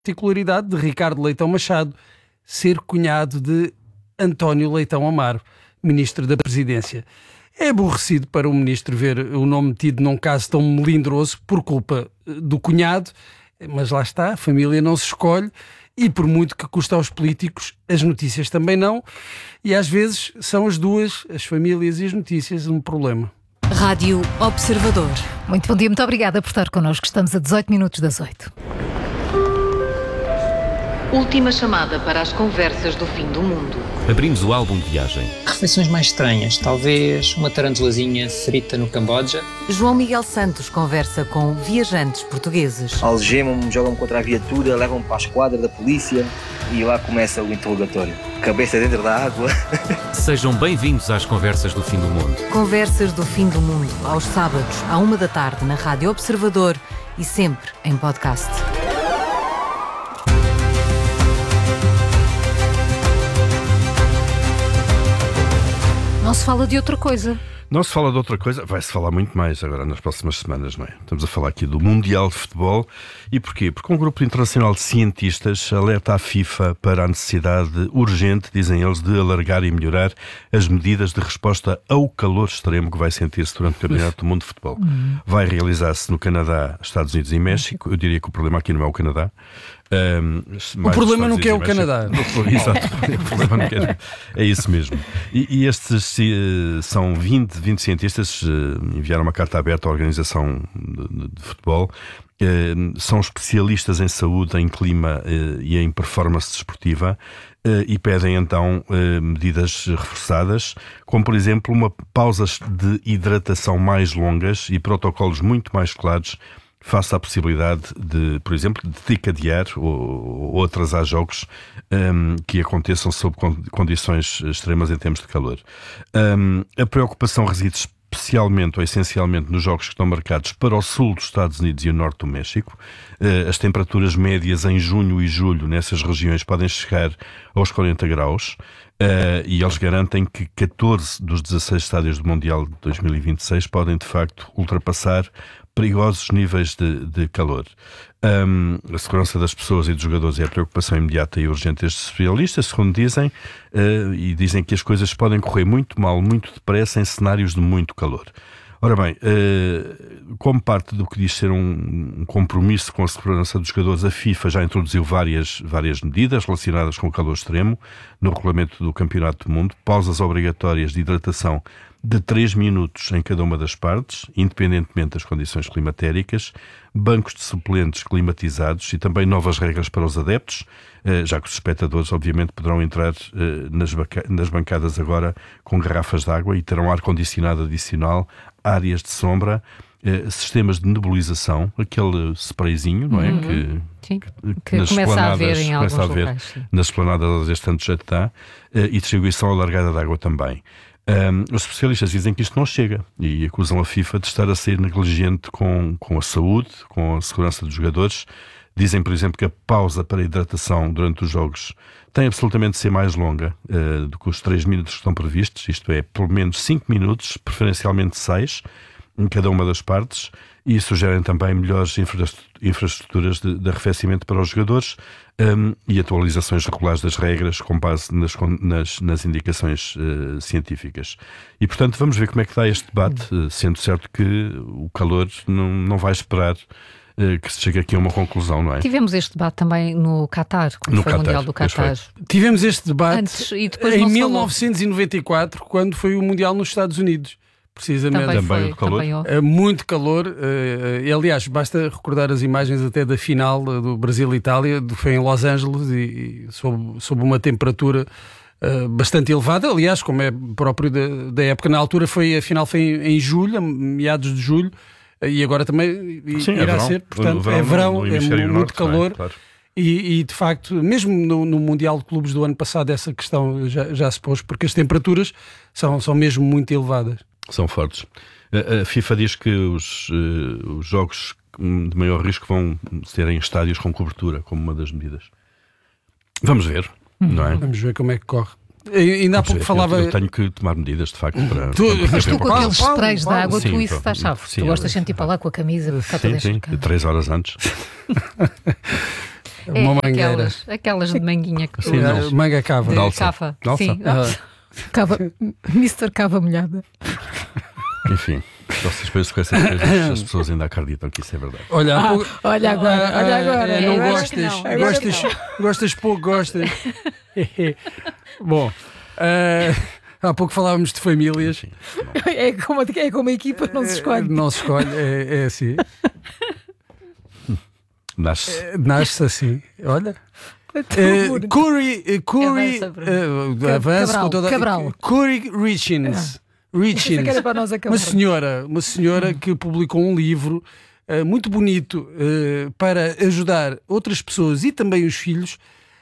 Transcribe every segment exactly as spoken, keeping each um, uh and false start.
particularidade de Ricardo Leitão Machado ser cunhado de António Leitão Amaro, Ministro da Presidência. É aborrecido para o Ministro ver o nome metido num caso tão melindroso por culpa do cunhado, mas lá está, a família não se escolhe e por muito que custa aos políticos, as notícias também não, e às vezes são as duas, as famílias e as notícias, um problema. Rádio Observador. Muito bom dia, muito obrigada por estar connosco. Estamos a dezoito minutos das oito. Última chamada para as conversas do fim do mundo. Abrimos o álbum de viagem. Refeições mais estranhas, talvez uma tarantulazinha frita no Camboja. João Miguel Santos conversa com viajantes portugueses. Algemam-me, jogam-me contra a viatura, levam-me para a esquadra da polícia e lá começa o interrogatório. Cabeça dentro da água. Sejam bem-vindos às conversas do fim do mundo. Conversas do fim do mundo, aos sábados, à uma da tarde, na Rádio Observador e sempre em podcast. Não se fala de outra coisa. Não se fala de outra coisa, vai-se falar muito mais agora nas próximas semanas, não é? Estamos a falar aqui do Mundial de Futebol. E porquê? Porque um grupo internacional de cientistas alerta a FIFA para a necessidade urgente, dizem eles, de alargar e melhorar as medidas de resposta ao calor extremo que vai sentir-se durante o Campeonato do Mundo de Futebol. Uhum. Vai realizar-se no Canadá, Estados Unidos e México. Eu diria que o problema aqui não é o Canadá. Um, o problema não é o Canadá. Exato, o problema não é, é isso mesmo. E, e estes uh, são vinte, vinte cientistas, uh, enviaram uma carta aberta à Organização de, de Futebol. Uh, são especialistas em saúde, em clima uh, e em performance desportiva uh, e pedem então uh, medidas reforçadas, como por exemplo uma pausas de hidratação mais longas e protocolos muito mais claros face à possibilidade de, por exemplo, de decadear ou, ou atrasar jogos um, que aconteçam sob condições extremas em termos de calor. Um, a preocupação reside especialmente ou essencialmente nos jogos que estão marcados para o sul dos Estados Unidos e o norte do México. Uh, as temperaturas médias em junho e julho nessas regiões podem chegar aos quarenta graus. Uh, e eles garantem que catorze dos dezasseis estádios do Mundial de dois mil e vinte e seis podem, de facto, ultrapassar perigosos níveis de, de calor. Um, a segurança das pessoas e dos jogadores é a preocupação imediata e urgente destes especialistas, segundo dizem, uh, e dizem que as coisas podem correr muito mal, muito depressa, em cenários de muito calor. Ora bem, uh, como parte do que diz ser um, um compromisso com a segurança dos jogadores, a FIFA já introduziu várias, várias medidas relacionadas com o calor extremo no regulamento do Campeonato do Mundo, pausas obrigatórias de hidratação de três minutos em cada uma das partes, independentemente das condições climatéricas, bancos de suplentes climatizados e também novas regras para os adeptos, já que os espectadores obviamente poderão entrar nas bancadas agora com garrafas de água e terão ar-condicionado adicional, áreas de sombra, sistemas de nebulização, aquele sprayzinho, não é? Uhum. Que, sim, que, que nas começa a ver em alguns a ver, locais. nas esplanadas este tanto já está, e distribuição alargada de água também. Um, os especialistas dizem que isto não chega e acusam a FIFA de estar a ser negligente com, com a saúde, com a segurança dos jogadores. Dizem, por exemplo, que a pausa para a hidratação durante os jogos tem absolutamente de ser mais longa uh, do que os três minutos que estão previstos, isto é, pelo menos cinco minutos, preferencialmente seis, em cada uma das partes, e sugerem também melhores infra infraestruturas de, de arrefecimento para os jogadores um, e atualizações regulares das regras com base nas, nas, nas indicações uh, científicas. E, portanto, vamos ver como é que está este debate, uh, sendo certo que o calor não, não vai esperar uh, que se chegue aqui a uma conclusão, não é? Tivemos este debate também no Qatar, quando no foi Qatar, o Mundial do Qatar. Tivemos este debate Antes, e depois em não se mil novecentos e noventa e quatro, quando foi o Mundial nos Estados Unidos. Precisamente. Também, também foi, o calor. também houve. É muito calor. Uh, aliás, basta recordar as imagens até da final do Brasil-Itália, que foi em Los Angeles e, e sob, sob uma temperatura uh, bastante elevada. Aliás, como é próprio da, da época, na altura foi, a final foi em, em julho, meados de julho, e agora também Sim, irá é verão. ser. Portanto, verão, é verão, no, no é muito norte, calor. É, claro. E, e de facto, mesmo no, no Mundial de Clubes do ano passado, essa questão já, já se pôs, porque as temperaturas são, são mesmo muito elevadas. São fortes. A FIFA diz que os, uh, os jogos de maior risco vão ser em estádios com cobertura, como uma das medidas. Vamos ver, hum. não é? Vamos ver como é que corre. E, ainda há pouco ver. falava... Eu, eu tenho que tomar medidas, de facto, para... Tu, para mas tu com aqueles Paulo, sprays Paulo, de água, sim, tu isso então, está chave. sim, Tu gostas sim, sempre de ir para lá com a camisa, para sim, sim, toda três horas antes. É, uma mangueira. Aquelas, aquelas de manguinha que tu Sim, não. Uh, manga cava. de Dalsa. cava. Dalsa. Sim. Ah, Cava, mister Cava molhada. Enfim, essas coisas com essas coisas, as pessoas ainda acreditam que isso é verdade. olha, há Ah, pouco- olha agora, Ah, olha ah, agora. é, não Agora gostas, que não, agora gostas, que não. gostas pouco, gostas. Bom, ah, há pouco falávamos de famílias. Enfim, É como, é como a equipa, não se escolhe. Não se escolhe, é, é assim. nasce. Nasce assim. Olha. Então, Uh, Curry, uh, Curry Avança, Bruno. uh, Ca- avança Cabral, com toda Cabral. Curry Richins. Pensei que era Richins. para nós acabar. Uma senhora, uma senhora que publicou um livro uh, muito bonito uh, para ajudar outras pessoas e também os filhos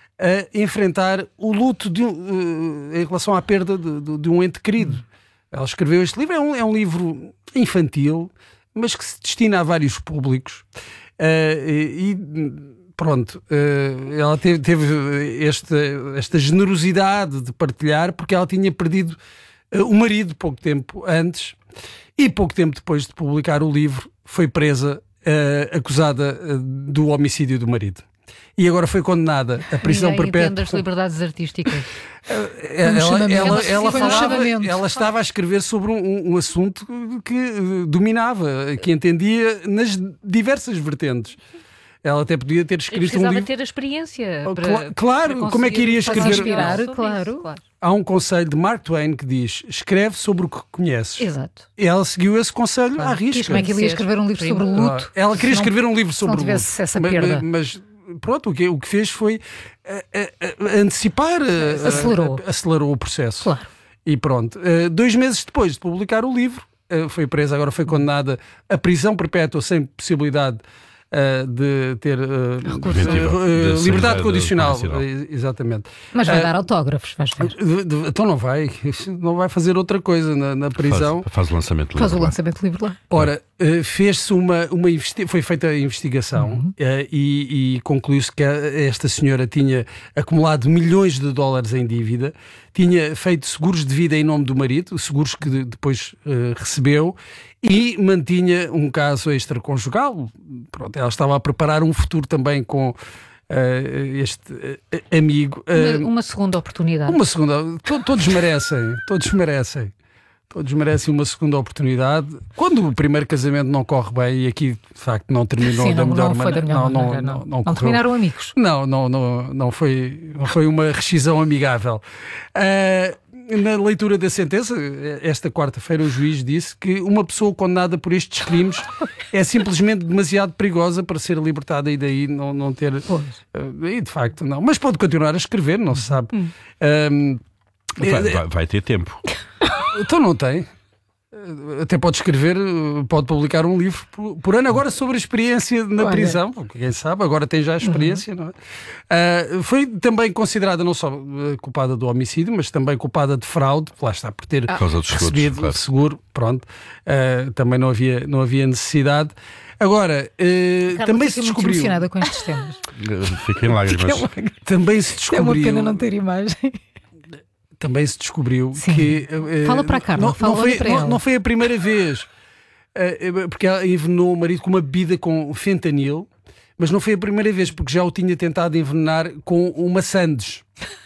a enfrentar o luto de, um, uh, em relação à perda de, de- de um ente querido. Ela escreveu este livro, é um, é um livro infantil, mas que se destina a vários públicos. Uh, e, e, pronto, uh, ela teve, teve esta, esta generosidade de partilhar porque ela tinha perdido uh, o marido pouco tempo antes e pouco tempo depois de publicar o livro foi presa, uh, acusada uh, do homicídio do marido. E agora foi condenada a prisão Ninguém entende perpétua. as liberdades artísticas. Ela, chamamento. ela, ela, Foi um falava, chamamento. ela estava a escrever sobre um, um assunto que eh, dominava, que entendia nas diversas vertentes. Ela até podia ter Eu escrito um precisava livro. ter a experiência. Oh, para, cla- claro, para como é que iria conseguir escrever? fazer Inspirar, sobre claro. isso, claro. Há um conselho de Mark Twain que diz: escreve sobre o que conheces. Exato. E ela seguiu esse conselho à risca. Como é que ele ia escrever um livro sobre o luto? Ela queria se não- escrever um livro se não sobre o tivesse luto. essa Mas- perda. Mas, pronto, o que, o que fez foi eh, eh, eh, antecipar, eh, Acelerou. eh, acelerou o processo. Claro. E pronto, eh, dois meses depois de publicar o livro, eh, foi presa, agora foi condenada a prisão perpétua sem possibilidade eh, de ter eh, Preventiva. eh, De liberdade saída condicional. condicional. Eh, Exatamente. Mas vai Ah, dar autógrafos, vais ver. De- de- Então não vai, não vai fazer outra coisa na, na prisão. Faz, faz o lançamento Faz o livre lá. lançamento livre lá. Ora, eh, fez-se uma, uma investi- foi feita a investigação eh, e, e concluiu-se que a- esta senhora tinha acumulado milhões de dólares em dívida, tinha feito seguros de vida em nome do marido, seguros que de- depois eh, recebeu, e mantinha um caso extraconjugal. Pronto, ela estava a preparar um futuro também com eh, este eh, amigo. Eh, Uma, uma segunda oportunidade. uma segunda, to- todos merecem, todos merecem. Todos merecem uma segunda oportunidade. Quando o primeiro casamento não corre bem, e aqui de facto não terminou Sim, da não, melhor não foi da maneira, melhor não, maneira, não, não. não, Não correu. terminaram amigos. Não, não, não, não, foi, não foi uma rescisão amigável. Ah, na leitura da sentença, esta quarta-feira, o juiz disse que uma pessoa condenada por estes crimes é simplesmente demasiado perigosa para ser libertada e daí não, não ter. Pois. Ah, e de facto, não. Mas pode continuar a escrever, não se sabe. Hum. Ah, Vai, vai- vai ter tempo. então não tem. Até pode escrever, pode publicar um livro por, por ano agora sobre a experiência na Olha. prisão, porque quem sabe, agora tem já a experiência, não é? Ah, foi também considerada não só eh, culpada do homicídio, mas também culpada de fraude, lá está, por ter Por causa dos seguros, recebido claro. seguro, pronto. Ah, também não havia, não havia necessidade. Agora, eh, Carla, também fiquei se muito descobriu, emocionada com estes temas. Fiquem lágrimas. também se É uma descobriu, pena não ter imagem. também se descobriu Sim. que eh, Fala para a Carla, não, fala não foi, para não, ela. não foi a primeira vez, eh, porque ela envenenou o marido com uma bebida com fentanil, mas não foi a primeira vez porque já o tinha tentado envenenar com uma sandes.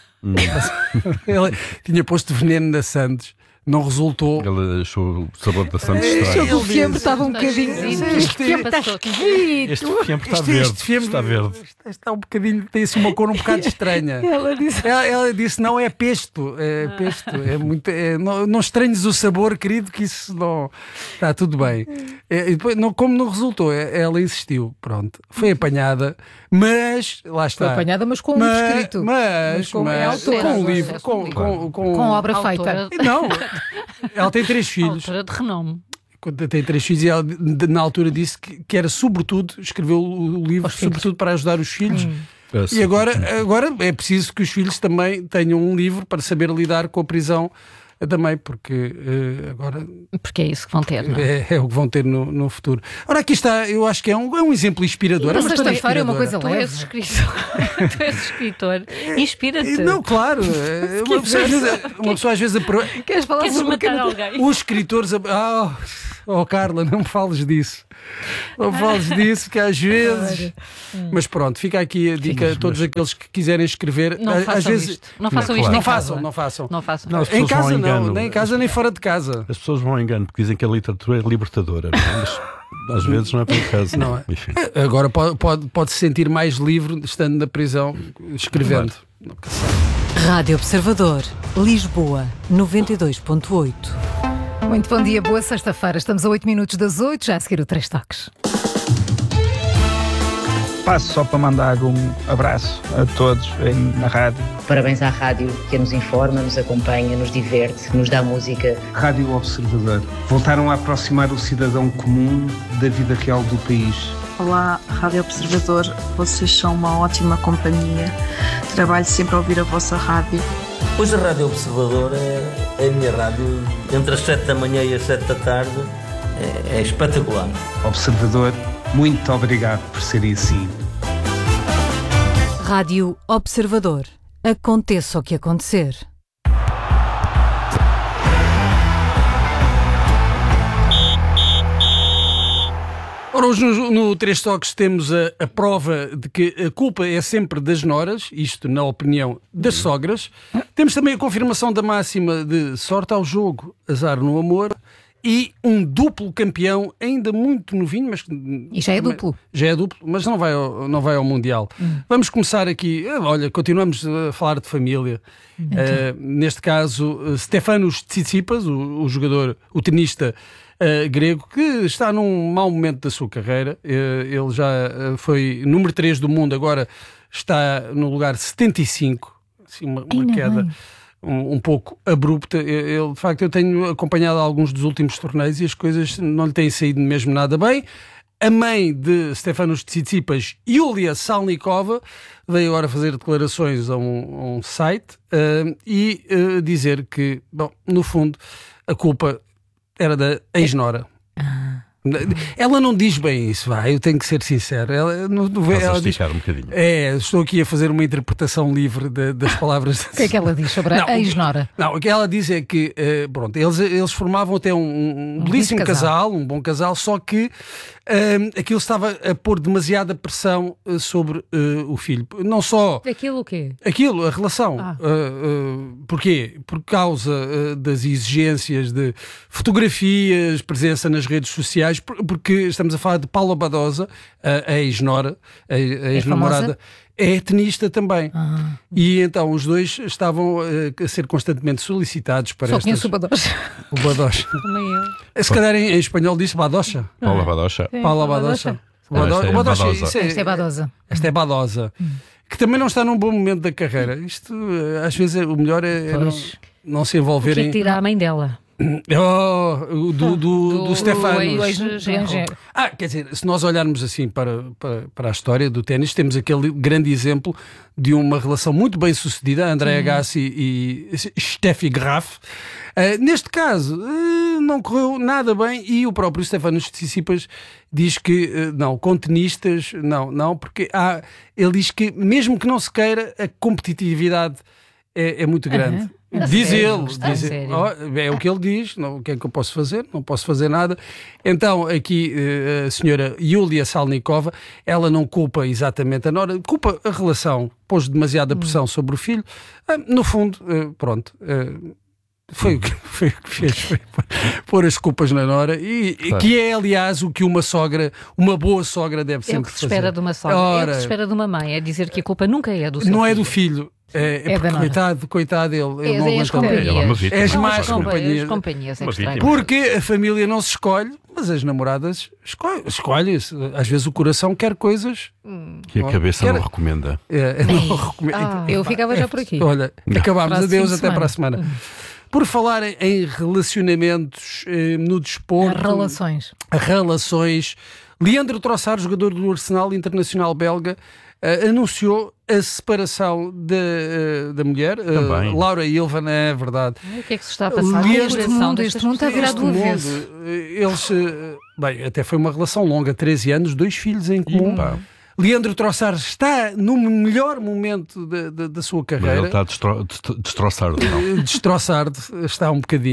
Ela tinha posto veneno na sandes, não resultou. Ele achou o sabor da Santos É, estranho. O fiambre estava um bocadinho. esquisito. Este fiambre está Passou. esquisito. Este fiambre está Este- verde. este fiambre- Está verde. este está um bocadinho, tem assim uma cor um bocado estranha. Ela disse. Ela, ela disse: não, é pesto, é pesto, é muito. é- não, não estranhes o sabor, querido, que isso não. Está tudo bem. É, e depois, não, como não resultou, é- ela insistiu, pronto. Foi apanhada, mas lá está. Foi apanhada, mas com um livro mas, escrito. Mas, Mas com- mas, é autora. com um É livro, com, um com, com, Com obra Autora- feita. Não, ela tem três filhos. Autora de renome. Quando tem três filhos, e ela de- na altura disse que, que era sobretudo, escreveu o o livro Os filhos. sobretudo para ajudar os filhos. Ah, E sim. agora, agora é preciso que os filhos também tenham um livro para saber lidar com a prisão eh, também, porque eh, agora Porque é isso que vão ter, não é? é, é o que vão ter no, no futuro. Ora, aqui está, eu acho que é um, é um exemplo inspirador. Mas é uma história sexta-feira é uma inspiradora. coisa Tu és leve. escritor. Tu és escritor. Inspira-te. Não, claro. eh, Uma pessoa, às vezes, uma pessoa às vezes apro- Queres falar Queres sobre o que matar não- alguém? os escritores. Ah, Oh Carla, não me fales disso. Não me fales disso, que às vezes. Mas pronto, fica aqui a dica a todos aqueles que quiserem escrever. Não às façam vezes isto. Não façam Não, isto claro. em não casa. façam, não façam. Não façam. Não, as Em pessoas vão casa ao não, engano. nem em casa nem fora de casa. As pessoas vão ao engano porque dizem que a literatura é libertadora, mas às vezes não é para casa. Não é? Enfim. Agora pode, pode, pode se sentir mais livre estando na prisão, escrevendo. Nunca se sabe. Rádio Observador, Lisboa, noventa e dois ponto oito. Muito bom dia, boa sexta-feira. Estamos a oito minutos das oito, já a seguir o Três Toques. Passo só para mandar um abraço a todos aí na rádio. Parabéns à rádio que nos informa, nos acompanha, nos diverte, nos dá música. Rádio Observador. Voltaram a aproximar o cidadão comum da vida real do país. Olá, Rádio Observador. Vocês são uma ótima companhia. Trabalho sempre a ouvir a vossa rádio. Hoje a Rádio Observador é, é a minha rádio. Entre as sete da manhã e as sete da tarde é, é espetacular. Observador, muito obrigado por serem assim. Rádio Observador. Aconteça o que acontecer. Ora, hoje no, no Três Toques temos a, a prova de que a culpa é sempre das noras, isto na opinião das sogras. Temos também a confirmação da máxima de sorte ao jogo, azar no amor. E um duplo campeão, ainda muito novinho, mas... E já é duplo. Já é duplo, mas não vai ao, não vai ao Mundial. Hum. Vamos começar aqui, olha, continuamos a falar de família. Então. Uh, neste caso, Stefanos Tsitsipas, o, o jogador, o tenista uh, grego, que está num mau momento da sua carreira. Uh, ele já uh, foi número três do mundo, agora está no lugar setenta e cinco. Assim, uma, uma queda... Bem. Um, um pouco abrupta. Eu, de facto, eu tenho acompanhado alguns dos últimos torneios e as coisas não lhe têm saído mesmo nada bem. A mãe de Stefanos Tsitsipas, Yulia Salnikova, veio agora fazer declarações a um, a um site uh, e uh, dizer que, bom, no fundo, a culpa era da ex-nora. Ela não diz bem isso, vai, eu tenho que ser sincero. Ela, no, no, Estás ela a esticar diz, um bocadinho. É, estou aqui a fazer uma interpretação livre de, das palavras. O que é que ela diz sobre não, a ex-nora? Não, o que ela diz é que uh, pronto, eles, eles formavam até um, um, um belíssimo casal. casal, um bom casal, só que uh, aquilo estava a pôr demasiada pressão uh, sobre uh, o filho. Não só... Aquilo o quê? Aquilo, a relação. Ah. Uh, uh, porquê? Por causa uh, das exigências de fotografias, presença nas redes sociais, porque estamos a falar de Paula Badosa, a, a ex-nora, a, a ex-namorada, é, é tenista também. Ah. E então os dois estavam uh, a ser constantemente solicitados para Só estas... conheço o Badocha. O Badocha. Se calhar em, em espanhol diz Badocha. Paula Badocha. Paula Badocha. Esta é Badosa. Esta é Badosa. Esta é Badosa. Hum. Que também não está num bom momento da carreira. Isto, às vezes, o melhor é, é não, não se envolver em... tirar a mãe dela. Oh, do, do, do, do Stefanos. Do ah, quer dizer, se nós olharmos assim para, para, para a história do ténis, temos aquele grande exemplo de uma relação muito bem sucedida, Andrea Agassi e Steffi Graf. Uh, neste caso, uh, não correu nada bem e o próprio Stefanos Tsitsipas diz que uh, não, com tenistas, não, não, porque há, ele diz que mesmo que não se queira, a competitividade é, é muito grande. Uhum. Diz sério? ele, diz ele. Oh, é o que ele diz, não, o que é que eu posso fazer? Não posso fazer nada. Então, aqui a senhora Yulia Salnikova, ela não culpa exatamente a nora, culpa a relação, pôs demasiada pressão sobre o filho. No fundo, pronto, foi o que, foi o que fez, foi pôr as culpas na nora, e claro. Que é, aliás, o que uma sogra, uma boa sogra deve sempre fazer. É o que se espera de uma sogra, Ora, é o que se espera de uma mãe, é dizer que a culpa nunca é do seu não filho. é do filho. É, é, é porque, coitado, coitado, ele, ele é, não é as companhias. É as más companhias. As companhias é porque a família não se escolhe, mas as namoradas escolhem. Escolhe às vezes o coração quer coisas hum. que a cabeça quer... não recomenda. É, não recomenda. Ah, eu ficava já por aqui. Olha, não. acabámos. Adeus, até para a semana. Por falar em relacionamentos eh, no desporto... A relações. A relações. Leandro Trossard, jogador do Arsenal Internacional belga, Uh, anunciou a separação da, uh, da mulher, uh, Laura Ilvan, é verdade. O que é que se está a passar? Este mundo, este mundo está virado do avesso. Eles, uh, bem, até foi uma relação longa, treze anos, dois filhos em comum. Hum, Leandro Trossard está no melhor momento da, da, da sua carreira. Mas ele está a destro, destroçar, não? Destroçar está um bocadinho.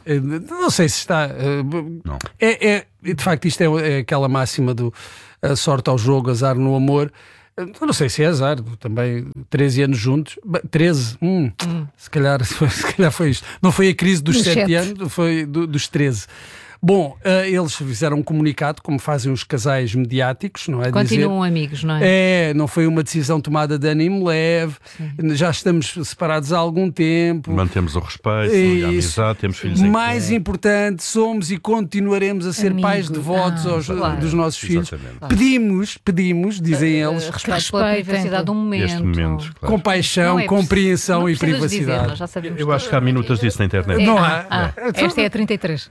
Não sei se está. Não. É, é, de facto, isto é, é aquela máxima do a sorte ao jogo, azar no amor. Eu não sei se é azar, também treze anos juntos. treze, hum, hum. Se, calhar, se calhar foi isto. Não foi a crise dos sete anos, foi do, dos treze. Bom, uh, eles fizeram um comunicado, como fazem os casais mediáticos, não é? Continuam dizer, amigos, não é? É, não foi uma decisão tomada de ânimo leve, Sim. já estamos separados há algum tempo. Mantemos o respeito, e a amizade, temos filhos em mais comum. Importante, somos e continuaremos a ser Amigo. pais devotos ah, aos, claro. dos nossos filhos. Exatamente. Pedimos, pedimos, dizem uh, eles, respeito pela privacidade do momento. momento claro. Compaixão, é compreensão não e privacidade. Dizer, já Eu acho que há minutos disso na internet. É. Não há? Ah, ah, esta é a trinta e três.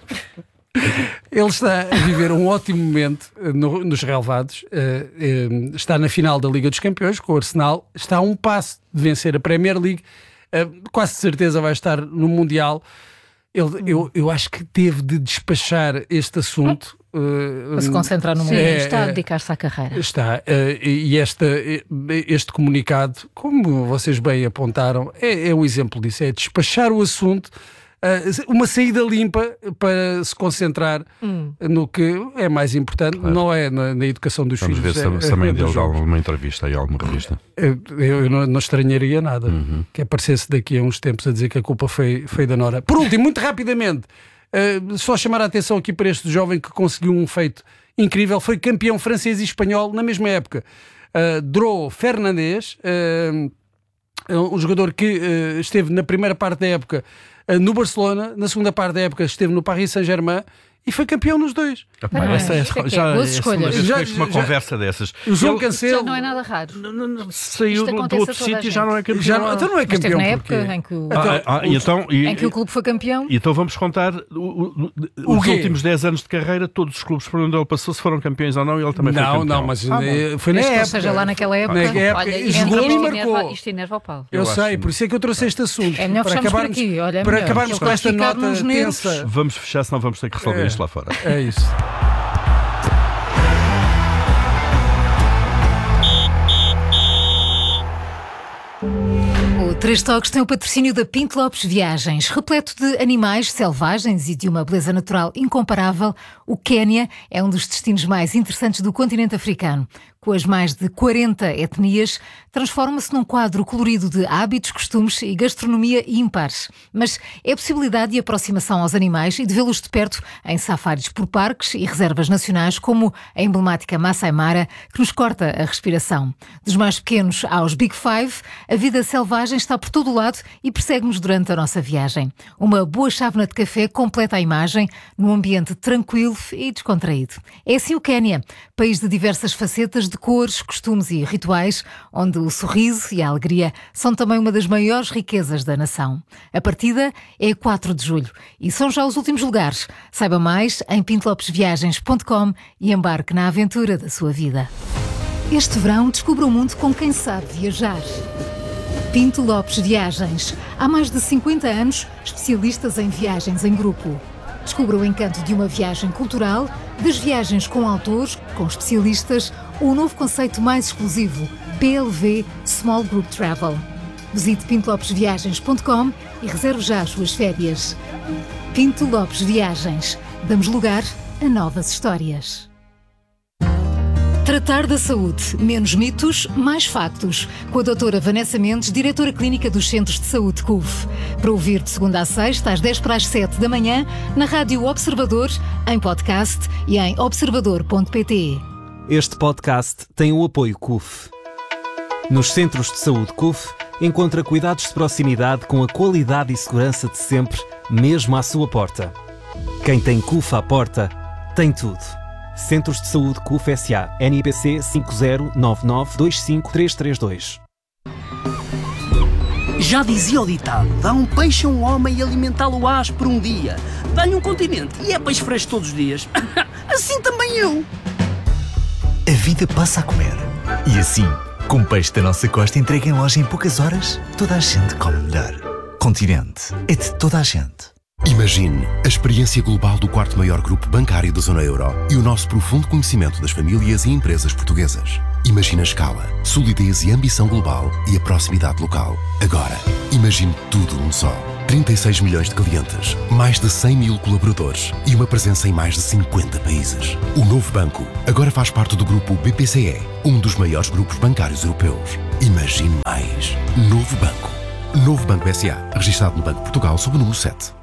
Ele está a viver um ótimo momento no, nos relevados, uh, uh, está na final da Liga dos Campeões com o Arsenal, está a um passo de vencer a Premier League, uh, quase de certeza vai estar no Mundial. Ele, eu, eu acho que teve de despachar este assunto. Uh, Para se concentrar no Mundial. É, está a dedicar-se à carreira. Está, uh, e esta, este comunicado, como vocês bem apontaram, é, é um exemplo disso, é despachar o assunto. Uh, uma saída limpa para se concentrar hum. no que é mais importante, claro. não é na, na educação dos Vamos filhos. Vamos ver se é, também é dele dá alguma entrevista aí, alguma revista. Eu, eu não, não estranharia nada uhum. que aparecesse daqui a uns tempos a dizer que a culpa foi, foi da Nora. Por último, muito rapidamente, uh, só chamar a atenção aqui para este jovem que conseguiu um feito incrível, foi campeão francês e espanhol na mesma época. Uh, Dro Fernandes, uh, um jogador que uh, esteve na primeira parte da época no Barcelona, na segunda parte da época esteve no Paris Saint-Germain e foi campeão nos dois. Epá, essa, essa, é já, boas escolhas. Já, já, uma já, conversa dessas. O João Cancelo já não é nada raro. Não, não, não, saiu do, do outro sítio e já não é campeão. Já não, então não é campeão. Na época em que o, ah, ah, o, então, e, em que o clube foi campeão. E então vamos contar o, o, o os últimos dez anos de carreira, todos os clubes por onde ele passou, se foram campeões ou não, e ele também não, foi campeão. Não, não, mas ah, foi na época. Ou seja, lá naquela época. Na época Olha, jogou e marcou. Isto enerva o Paulo. Eu sei, por isso é que eu trouxe este assunto. É melhor fecharmos por aqui. Olha, para acabarmos com esta nota tensa. Vamos fechar, senão vamos ter que resolver isto lá fora. É isso. O Três Toques tem o patrocínio da Pinto Lopes Viagens. Repleto de animais selvagens e de uma beleza natural incomparável, o Quénia é um dos destinos mais interessantes do continente africano. Com as mais de quarenta etnias, transforma-se num quadro colorido de hábitos, costumes e gastronomia ímpares. Mas é a possibilidade de aproximação aos animais e de vê-los de perto em safaris por parques e reservas nacionais, como a emblemática Masai Mara, que nos corta a respiração. Dos mais pequenos aos Big Five, a vida selvagem está por todo o lado e persegue-nos durante a nossa viagem. Uma boa chávena de café completa a imagem num ambiente tranquilo e descontraído. É assim o Quénia, país de diversas facetas de cores, costumes e rituais, onde o sorriso e a alegria são também uma das maiores riquezas da nação. A partida é a quatro de julho e são já os últimos lugares. Saiba mais em pinto lopes viagens ponto com e embarque na aventura da sua vida. Este verão descubra o mundo com quem sabe viajar. Pinto Lopes Viagens. Há mais de cinquenta anos, especialistas em viagens em grupo. Descubra o encanto de uma viagem cultural, das viagens com autores, com especialistas, ou o novo conceito mais exclusivo, P L V Small Group Travel. Visite pinto lopes viagens ponto com e reserve já as suas férias. Pinto Lopes Viagens. Damos lugar a novas histórias. Tratar da saúde. Menos mitos, mais factos. Com a doutora Vanessa Mendes, diretora clínica dos Centros de Saúde C U F. Para ouvir de segunda a sexta, às dez para as sete da manhã, na Rádio Observador, em podcast e em observador ponto pt. Este podcast tem o apoio C U F. Nos Centros de Saúde C U F, encontra cuidados de proximidade com a qualidade e segurança de sempre, mesmo à sua porta. Quem tem C U F à porta, tem tudo. Centros de Saúde C U F S A. N I B C cinco zero nove nove dois cinco três três dois. Já dizia o ditado: dá um peixe a um homem e alimentá-lo ás por um dia. Dá-lhe um continente e é peixe fresco todos os dias. Assim também eu. A vida passa a comer. E assim, com peixe da nossa costa entregue em loja em poucas horas, toda a gente come melhor. Continente é de toda a gente. Imagine a experiência global do quarto maior grupo bancário da zona euro e o nosso profundo conhecimento das famílias e empresas portuguesas. Imagine a escala, solidez e ambição global e a proximidade local. Agora, imagine tudo num só. trinta e seis milhões de clientes, mais de cem mil colaboradores e uma presença em mais de cinquenta países. O Novo Banco agora faz parte do grupo B P C E, um dos maiores grupos bancários europeus. Imagine mais. Novo Banco. Novo Banco S A, registado no Banco de Portugal sob o número sete.